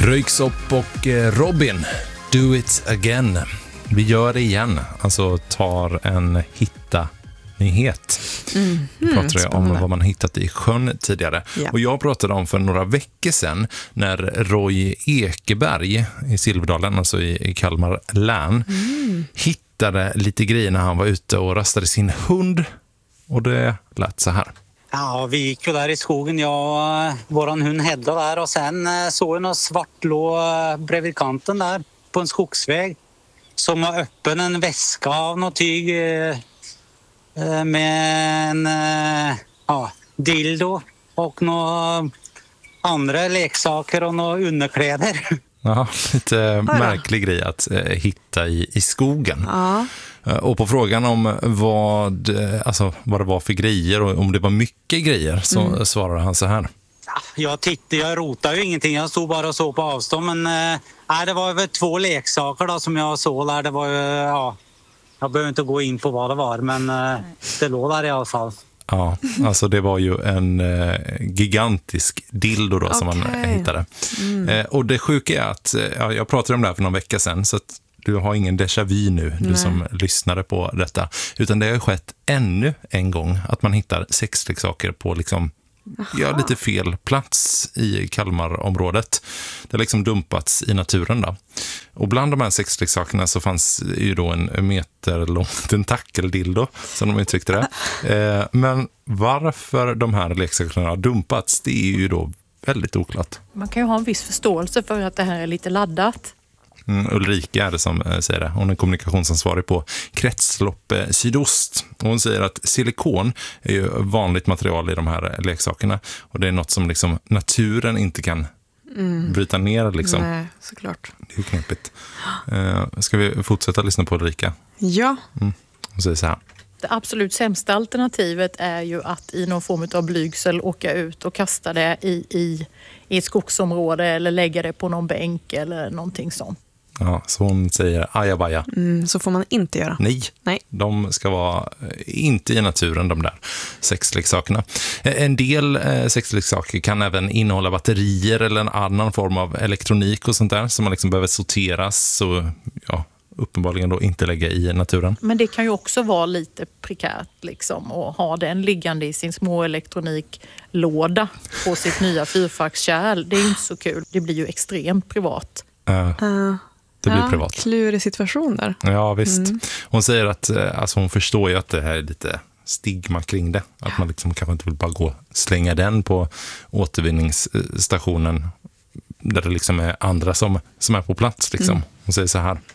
Röyksopp och Robin, Do It Again. Vi gör det igen, alltså tar en hitta-nyhet. Vi pratade om vad man hittat i sjön tidigare. Ja. Och jag pratade om för några veckor sedan när Roy Ekeberg i Silverdalen, alltså i Kalmar län, hittade lite grejer när han var ute och rastade sin hund. Och det lät så här. Ja, vi gick ju där i skogen, jag och våran hund Hedda där, och sen såg jag något svart lå bredvid kanten där på en skogsväg som var öppen, en väska av något tyg med en dildo och några andra leksaker och några underkläder. Ja, lite märklig grej att hitta i skogen. Ja. Och på frågan om vad det var för grejer och om det var mycket grejer så svarade han så här. Ja, jag rotade ju ingenting. Jag stod bara och såg på avstånd. Men det var väl 2 leksaker då, som jag såg där. Det var ju, jag behöver inte gå in på vad det var, men det låg där i alla fall. Ja, alltså det var ju en gigantisk dildo då som man hittade. Och det sjuka är att jag pratade om det här för någon vecka sedan, så att du har ingen déjà vu nu, du som lyssnade på detta. Utan det har skett ännu en gång att man hittar sexleksaker på lite fel plats i Kalmarområdet. Det har liksom dumpats i naturen då. Och bland de här sexleksakerna så fanns ju då en meterlång tentakeldildo, som de uttryckte det. Men varför de här leksakerna har dumpats, det är ju då väldigt oklart. Man kan ju ha en viss förståelse för att det här är lite laddat. Ulrika är det som säger det. Hon är kommunikationsansvarig på Kretslopp Sydost. Och hon säger att silikon är ju vanligt material i de här leksakerna. Och det är något som liksom naturen inte kan bryta ner. Liksom. Nej, såklart. Det är ju knepigt. Ska vi fortsätta lyssna på Ulrika? Ja. Hon säger så här. Det absolut sämsta alternativet är ju att i någon form av blygsel åka ut och kasta det i ett skogsområde eller lägga det på någon bänk eller någonting sånt. Ja, så hon säger ajabaja. Så får man inte göra. Nej, de ska vara inte i naturen, de där sexleksakerna. En del sexleksaker kan även innehålla batterier eller en annan form av elektronik och sånt där som man liksom behöver sorteras och uppenbarligen då inte lägga i naturen. Men det kan ju också vara lite prekärt liksom, och ha den liggande i sin små elektroniklåda på sitt nya fyrfackskärl. Det är inte så kul. Det blir ju extremt privat. Det blir privat. Klurig situation där. Ja, visst. Hon säger att hon förstår ju att det här är lite stigma kring det. Att man liksom kanske inte vill bara gå och slänga den på återvinningsstationen där det liksom är andra som är på plats. Liksom. Hon säger så här.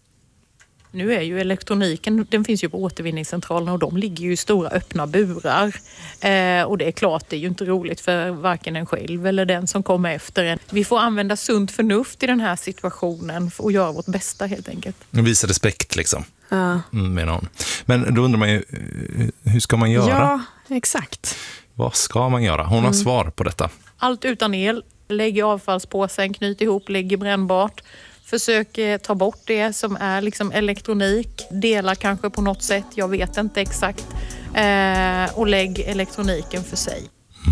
Nu är ju elektroniken, den finns ju på återvinningscentralerna och de ligger ju i stora öppna burar. Och det är klart, det är ju inte roligt för varken en själv eller den som kommer efter en. Vi får använda sunt förnuft i den här situationen och göra vårt bästa helt enkelt. Visa respekt liksom. Menar hon. Men då undrar man ju, hur ska man göra? Ja, exakt. Vad ska man göra? Hon har svar på detta. Allt utan el. Lägg i avfallspåsen, knyt ihop, lägg i brännbart. Försök ta bort det som är liksom elektronik. Dela kanske på något sätt, jag vet inte exakt. Och lägg elektroniken för sig.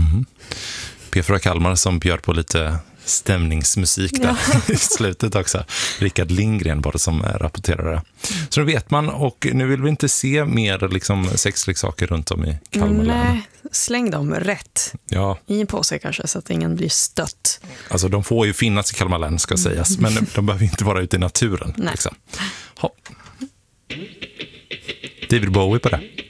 P4 Kalmar som bjöd på lite stämningsmusik där i slutet också. Rickard Lindgren var det som rapporterade. Så nu vet man, och nu vill vi inte se mer sexleksaker runt om i Kalmar län. Nej, släng dem rätt. Ja. I en påse kanske, så att ingen blir stött. Alltså de får ju finnas i Kalmar län ska sägas, men de behöver inte vara ute i naturen. Liksom. David Bowie på det.